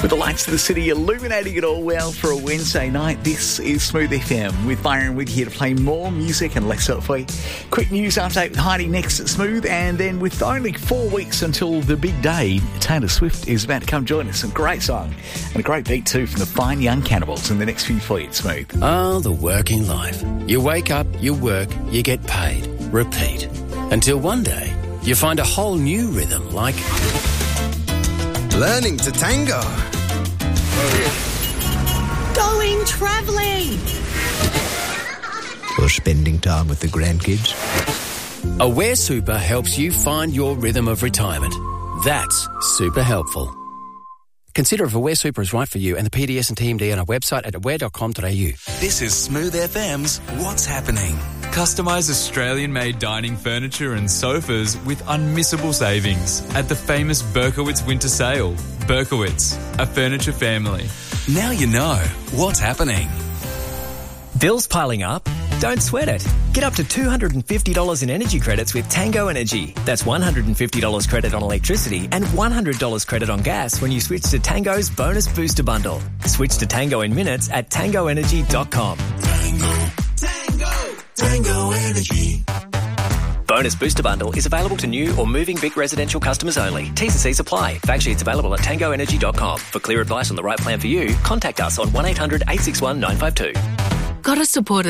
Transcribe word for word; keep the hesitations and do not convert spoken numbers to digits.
With the lights of the city illuminating it all well for a Wednesday night, this is Smooth F M with Byron Wig here to play more music and less for you. Quick news update with Heidi next at Smooth, and then with only four weeks until the big day, Taylor Swift is about to come join us. A great song and a great beat too from the Fine Young Cannibals in the next few for you at Smooth. Oh, the working life. You wake up, you work, you get paid. Repeat. Until one day, you find a whole new rhythm like... learning to tango. Going travelling. Or spending time with the grandkids. Aware Super helps you find your rhythm of retirement. That's super helpful. Consider if Aware Super is right for you and the P D S and T M D on our website at aware dot com dot a u. This is Smooth F M's What's Happening. Customise Australian-made dining furniture and sofas with unmissable savings at the famous Berkowitz Winter Sale. Berkowitz, a furniture family. Now you know what's happening. Bills piling up? Don't sweat it. Get up to two hundred fifty dollars in energy credits with Tango Energy. That's one hundred fifty dollars credit on electricity and one hundred dollars credit on gas when you switch to Tango's Bonus Booster Bundle. Switch to Tango in minutes at tango energy dot com. Tango, Tango, Tango Energy. Bonus Booster Bundle is available to new or moving Vic residential customers only. T's and C's apply. Fact sheets available at tango energy dot com. For clear advice on the right plan for you, contact us on one eight hundred eight six one nine five two. Got to support